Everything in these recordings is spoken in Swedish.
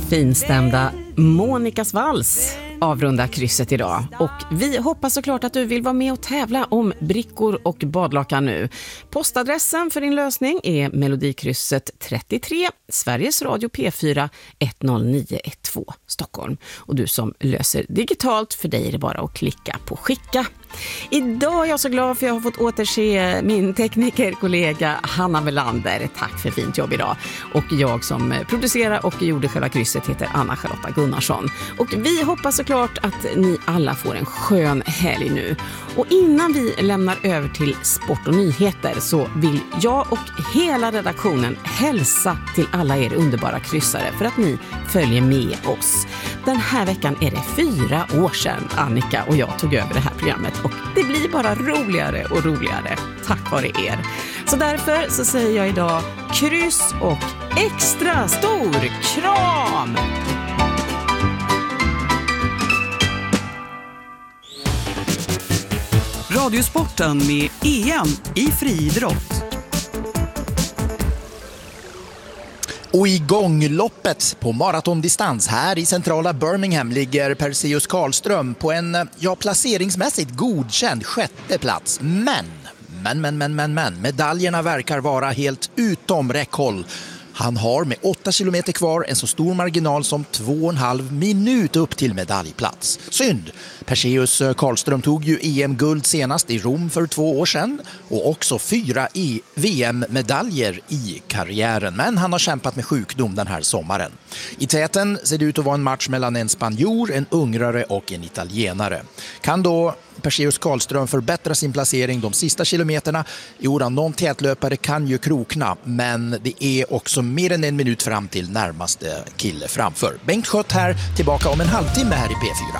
Finstämda Monikas vals avrunda krysset idag. Och vi hoppas såklart att du vill vara med och tävla om brickor och badlakan nu. Postadressen för din lösning är Melodikrysset 33, Sveriges Radio P4 10912 Stockholm. Och du som löser digitalt, för dig är det bara att klicka på skicka. Idag är jag så glad för jag har fått återse min teknikerkollega Hanna Melander. Tack för fint jobb idag. Och jag som producerar och gjorde själva krysset heter Anna-Charlotta Gunnarsson. Och vi hoppas såklart att ni alla får en skön helg nu. Och innan vi lämnar över till sport och nyheter så vill jag och hela redaktionen hälsa till alla er underbara kryssare för att ni följer med oss. Den här veckan är det 4 år sedan Annika och jag tog över det här programmet och det blir bara roligare och roligare tack vare er. Så därför så säger jag idag kryss och extra stor kram! Radiosporten med EM i friidrott. Och i gångloppet på maratondistans här i centrala Birmingham ligger Perseus Karlström på en, placeringsmässigt godkänd 6:e plats. Men, medaljerna verkar vara helt utom räckhåll. Han har med 8 kilometer kvar en så stor marginal som 2,5 minut upp till medaljplats. Synd! Perseus Karlström tog ju EM-guld senast i Rom för 2 år sedan och också 4 VM-medaljer i karriären. Men han har kämpat med sjukdom den här sommaren. I täten ser det ut att vara en match mellan en spanjor, en ungrare och en italienare. Kan då Perseus Karlström förbättra sin placering de sista kilometerna? Jo, någon tätlöpare kan ju krokna, men det är också mer än 1 minut fram till närmaste kille framför. Bengt Schött här, tillbaka om en halvtimme här i P4.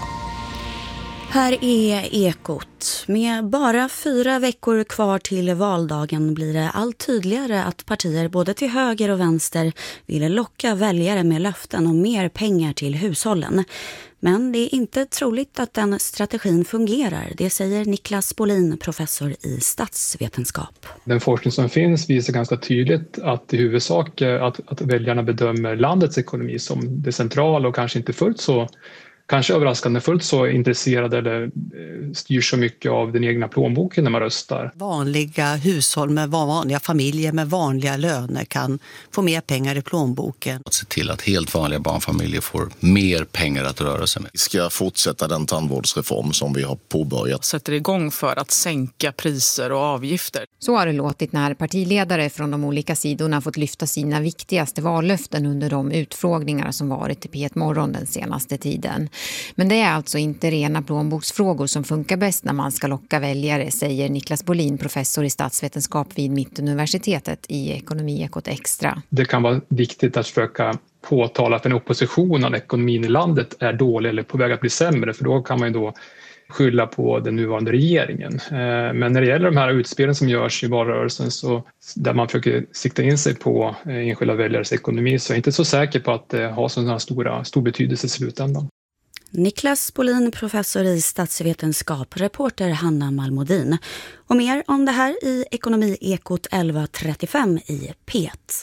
Här är Ekot. Med bara 4 veckor kvar till valdagen blir det allt tydligare att partier både till höger och vänster vill locka väljare med löften om mer pengar till hushållen. Men det är inte troligt att den strategin fungerar, det säger Niklas Bolin, professor i statsvetenskap. Den forskning som finns visar ganska tydligt att i huvudsak att väljarna bedömer landets ekonomi som det centrala och kanske inte fullt så, kanske överraskande fullt så intresserade eller styr så mycket av den egna plånboken när man röstar. Vanliga hushåll med vanliga familjer med vanliga löner kan få mer pengar i plånboken. Att se till att helt vanliga barnfamiljer får mer pengar att röra sig med. Vi ska fortsätta den tandvårdsreform som vi har påbörjat. Sätter igång för att sänka priser och avgifter. Så har det låtit när partiledare från de olika sidorna fått lyfta sina viktigaste vallöften under de utfrågningar som varit i P1 Morgon den senaste tiden. Men det är alltså inte rena plånboksfrågor som funkar bäst när man ska locka väljare, säger Niklas Bolin, professor i statsvetenskap vid Mittuniversitetet i Ekonomi Ekot Extra. Det kan vara viktigt att försöka påtala för en opposition att ekonomin i landet är dålig eller på väg att bli sämre, för då kan man ju då skylla på den nuvarande regeringen. Men när det gäller de här utspelen som görs i valrörelsen så där man försöker sikta in sig på enskilda väljares ekonomi, så är jag inte så säker på att det har sådana stor betydelse i slutändan. Niklas Bolin, professor i statsvetenskap, reporter Hanna Malmodin. Och mer om det här i Ekonomi Ekot 11:35 i P1.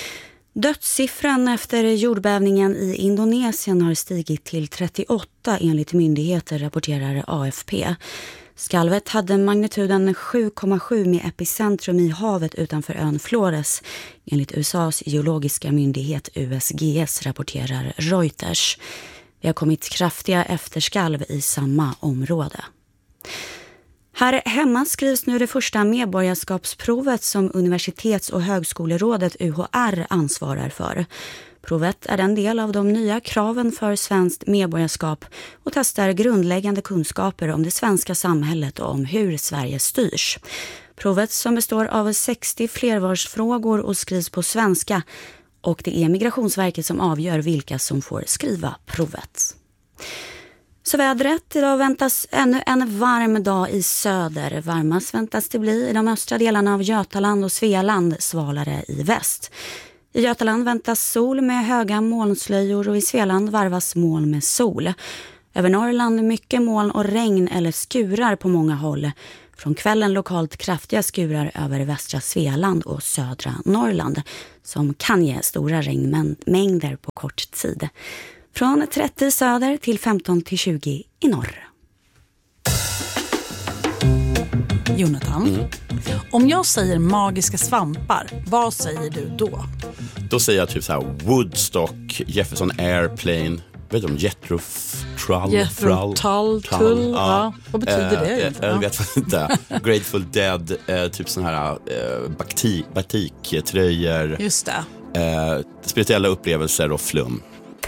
Dödssiffran efter jordbävningen i Indonesien har stigit till 38 enligt myndigheter, rapporterar AFP. Skalvet hade magnituden 7,7 med epicentrum i havet utanför ön Flores, enligt USAs geologiska myndighet USGS, rapporterar Reuters. Det har kommit kraftiga efterskalv i samma område. Här hemma skrivs nu det första medborgarskapsprovet som Universitets- och högskolerådet UHR ansvarar för. Provet är en del av de nya kraven för svenskt medborgarskap och testar grundläggande kunskaper om det svenska samhället och om hur Sverige styrs. Provet, som består av 60 flervalsfrågor och skrivs på svenska, och det är Migrationsverket som avgör vilka som får skriva provet. Så vädret, idag väntas ännu en varm dag i söder. Varmast väntas det bli i de östra delarna av Götaland och Svealand, svalare i väst. I Götaland väntas sol med höga molnslöjor och i Svealand varvas moln med sol. Över Norrland mycket moln och regn eller skurar på många håll. Från kvällen lokalt kraftiga skurar över västra Svealand och södra Norrland som kan ge stora regnmängder på kort tid. Från 30 söder till 15 till 20 i norr. Jonathan, om jag säger magiska svampar, vad säger du då? Då säger jag typ så här Woodstock, Jefferson Airplane, vet du om Jethro Tull, ja. Vad betyder det? Jag vet inte. Grateful Dead, typ sån här batiktröjor. Just det. Spirituella upplevelser och flum.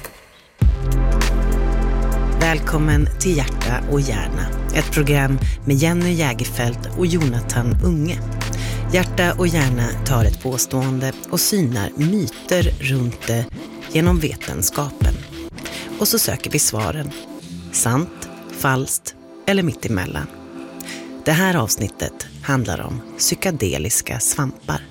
Välkommen till Hjärta och hjärna. Ett program med Jenny Jägerfeld och Jonathan Unge. Hjärta och hjärna tar ett påstående och synar myter runt det genom vetenskapen. Och så söker vi svaren. Sant, falskt eller mittemellan. Det här avsnittet handlar om psykedeliska svampar.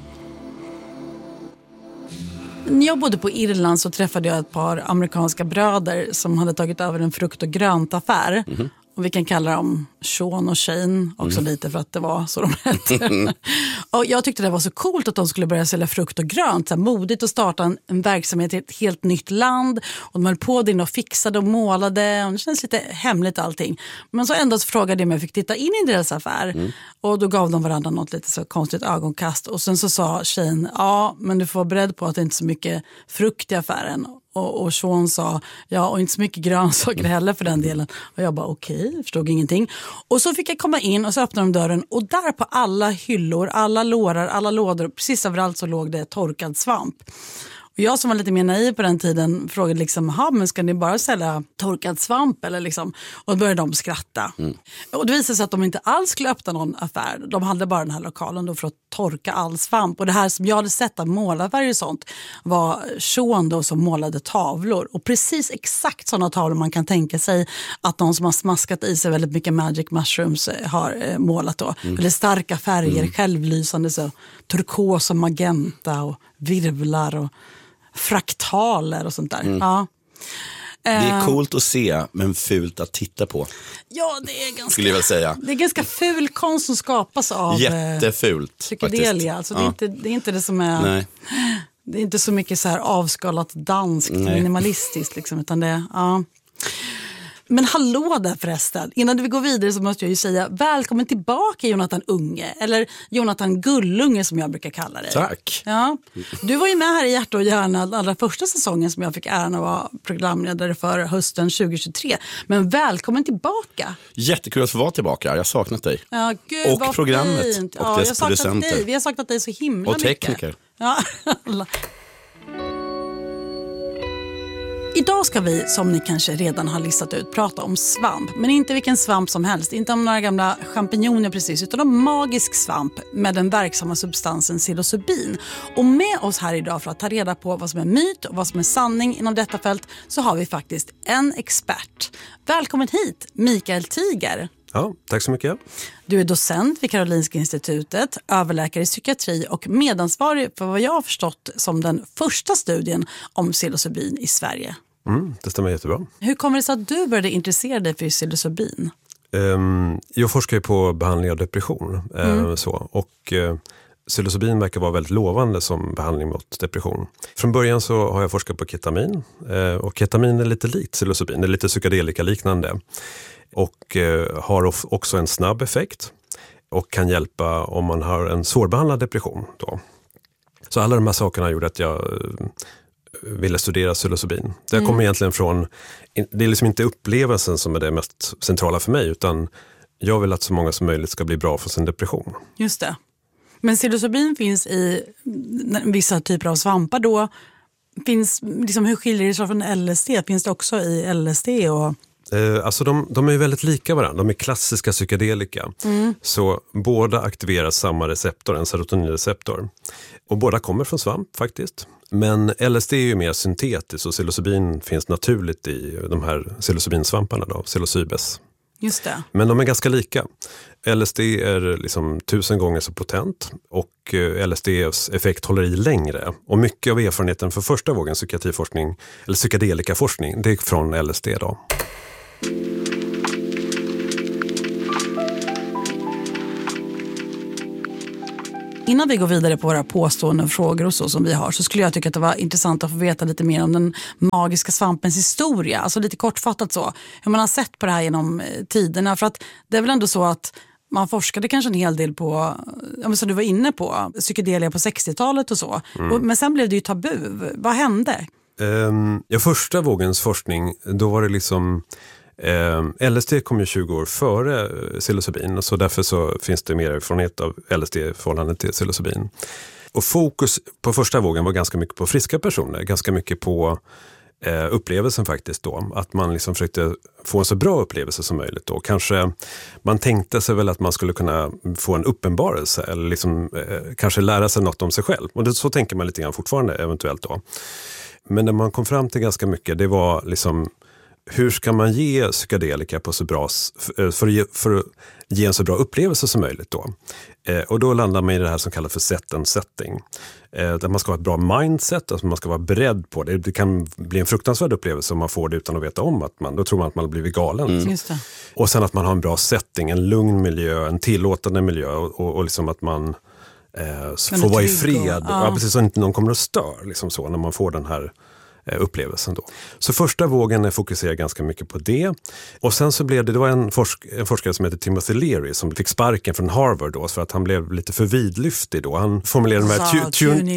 När jag bodde på Irland så träffade jag ett par amerikanska bröder som hade tagit över en frukt- och gröntaffär. Och vi kan kalla dem Sean och Shane också lite för att det var så de hette. Och jag tyckte det var så coolt att de skulle börja sälja frukt och grönt. Så här, modigt att starta en verksamhet i ett helt nytt land. Och de höll på där och fixade och målade. Och det känns lite hemligt allting. Men så ändå så frågade jag om jag fick titta in i deras affär. Och då gav de varandra något lite så konstigt ögonkast. Och sen så sa Shane, ja men du får vara beredd på att det inte är så mycket frukt i affären. Och Sean sa, ja och inte så mycket grönsaker heller för den delen. Och jag bara okej, förstod ingenting. Och så fick jag komma in och så öppnade de dörren. Och där på alla hyllor, alla lårar, alla lådor, precis överallt så låg det torkad svamp. Och jag som var lite mer naiv på den tiden frågade liksom, men ska ni bara sälja torkad svamp? Eller liksom? Och då började de skratta. Och det visade sig att de inte alls skulle öppna någon affär. De hade bara den här lokalen då för att torka all svamp. Och det här som jag hade sett av målarfärg och sånt var Sean då som målade tavlor. Och precis exakt sådana tavlor man kan tänka sig att de som har smaskat i sig väldigt mycket magic mushrooms har målat då. Väldigt starka färger, självlysande så turkos och magenta och virvlar och fraktaler och sånt där. Ja. Det är coolt att se, men fult att titta på. Ja, det är ganska, skulle jag väl säga. Det är ganska ful konst som skapas av jättefult, psykedelia. Alltså, det är inte det som är... Nej. Det är inte så mycket så här avskalat danskt, minimalistiskt liksom, utan det ja. Men hallå där förresten, innan vi går vidare så måste jag ju säga välkommen tillbaka Jonathan Unge, eller Jonathan Gullunge som jag brukar kalla dig. Tack. Ja. Du var ju med här i Hjärta och hjärna allra första säsongen som jag fick äran att vara programledare för hösten 2023. Men välkommen tillbaka. Jättekul att få vara tillbaka, jag har saknat dig. Ja, gud, och programmet fint. och dess producenter. Vi har saknat dig så himla mycket. Och tekniker. Ja, idag ska vi, som ni kanske redan har listat ut, prata om svamp. Men inte vilken svamp som helst. Inte om några gamla champinjoner precis, utan om magisk svamp med den verksamma substansen psilocybin. Och med oss här idag för att ta reda på vad som är myt och vad som är sanning inom detta fält så har vi faktiskt en expert. Välkommen hit, Mikael Tiger. Ja, tack så mycket. Du är docent vid Karolinska institutet, överläkare i psykiatri och medansvarig för vad jag har förstått som den första studien om psilocybin i Sverige. Det stämmer jättebra. Hur kommer det sig att du började intressera dig för psilocybin? Jag forskar ju på behandling av depression. Psilocybin verkar vara väldigt lovande som behandling mot depression. Från början så har jag forskat på ketamin. Och ketamin är lite likt psilocybin, det är lite psykedelika liknande. Och har också en snabb effekt och kan hjälpa om man har en svårbehandlad depression då. Så alla de här sakerna gjorde att jag ville studera psilocybin. Det kommer egentligen från, det är liksom inte upplevelsen som är det mest centrala för mig, utan jag vill att så många som möjligt ska bli bra för sin depression. Just det. Men psilocybin finns i vissa typer av svampar då. Finns, liksom, hur skiljer det sig från LSD? Finns det också i LSD och... Alltså de är ju väldigt lika varandra. De är klassiska psykedelika. Så båda aktiverar samma receptor, en serotoninreceptor. Och båda kommer från svamp faktiskt. Men LSD är ju mer syntetiskt och psilocybin finns naturligt i de här psilocybinsvamparna då, psilocybes. Just det. Men de är ganska lika. LSD är liksom 1000 gånger så potent och LSDs effekt håller i längre. Och mycket av erfarenheten för första vågen psykiatriforskning eller psykedelikaforskning, det är från LSD då. Innan vi går vidare på våra påståenden och frågor och så som vi har, så skulle jag tycka att det var intressant att få veta lite mer om den magiska svampens historia. Alltså lite kortfattat så. Hur man har sett på det här genom tiderna. För att det är väl ändå så att man forskade kanske en hel del på, som du var inne på, psykedelia på 60-talet och så. Men sen blev det ju tabu. Vad hände? Första vågens forskning, då var det liksom... LSD kom ju 20 år före psilocybin, så därför så finns det mer erfarenhet av LSD i förhållande till psilocybin. Och fokus på första vågen var ganska mycket på friska personer, ganska mycket på upplevelsen faktiskt då. Att man liksom försökte få en så bra upplevelse som möjligt då. Kanske man tänkte sig väl att man skulle kunna få en uppenbarelse eller liksom, kanske lära sig något om sig själv. Och så tänker man lite grann fortfarande eventuellt då. Men när man kom fram till ganska mycket, det var liksom hur ska man ge psykedelika på så bra, för att ge en så bra upplevelse som möjligt då. Och då landar man i det här som kallas för set and setting. Där man ska ha ett bra mindset, alltså man ska vara beredd på det. Det kan bli en fruktansvärd upplevelse om man får det utan att veta om att då tror man att man har blivit galen. Just det. Och sen att man har en bra setting, en lugn miljö, en tillåtande miljö och liksom att man får vara i fred. Ja, precis, så inte någon kommer att störa liksom så när man får den här upplevelsen då. Så första vågen fokuserar ganska mycket på det. Och sen så blev det var en forskare som heter Timothy Leary som fick sparken från Harvard då för att han blev lite för vidlyftig då. Han formulerade de här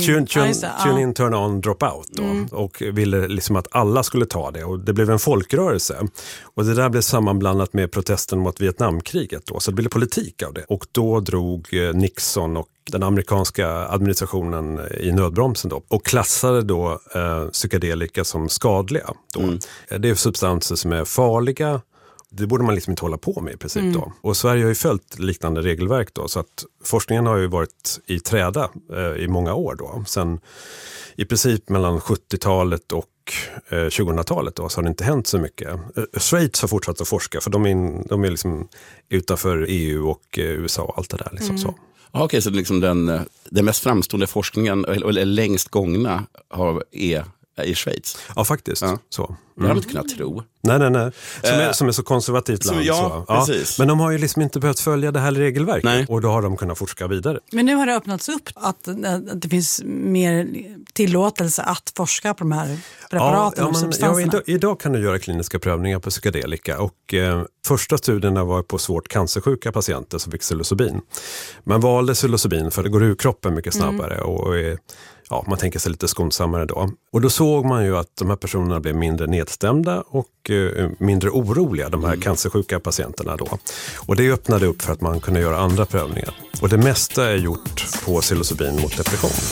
tune in, turn on, drop out då. Och ville liksom att alla skulle ta det. Och det blev en folkrörelse. Och det där blev sammanblandat med protesten mot Vietnamkriget då. Så det blev politik av det. Och då drog Nixon och den amerikanska administrationen i nödbromsen då, och klassade då psykedelika som skadliga då. Det är substanser som är farliga. Det borde man liksom inte hålla på med i princip då. Och Sverige har ju följt liknande regelverk då, så att forskningen har ju varit i träda i många år då. Sen i princip mellan 70-talet och 2000-talet då, så har det inte hänt så mycket. Schweiz har fortsatt att forska för de är liksom utanför EU och USA och allt det där liksom så. Okej, så liksom den mest framstående forskningen eller längst gångna är i Schweiz? Ja, faktiskt. Ja. Så. Det har man inte kunnat tro. Nej. Som är så konservativt land. Ja, precis. Men de har ju liksom inte behövt följa det här regelverket. Nej. Och då har de kunnat forska vidare. Men nu har det öppnats upp att det finns mer tillåtelse att forska på de här preparaten och substanserna. Idag kan du göra kliniska prövningar på psykedelika. Och första studierna var på svårt cancersjuka patienter som fick psilocybin. Man valde psilocybin för det går ur kroppen mycket snabbare och man tänker sig lite skonsammare då. Och då såg man ju att de här personerna blev mindre nedstämda och mindre oroliga, de här cancersjuka patienterna då. Och det öppnade upp för att man kunde göra andra prövningar. Och det mesta är gjort på psilocybin mot depression.